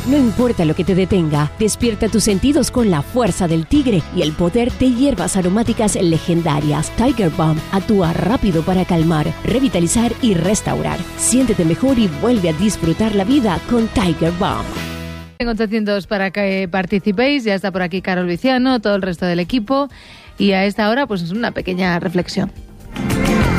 No importa lo que te detenga, despierta tus sentidos con la fuerza del tigre y el poder de hierbas aromáticas legendarias. Tiger Balm actúa rápido para calmar, revitalizar y restaurar. Siéntete mejor y vuelve a disfrutar la vida con Tiger Balm. Tengo 800 para que participéis. Ya está por aquí Carol Viciano, todo el resto del equipo. Y a esta hora, pues es una pequeña reflexión.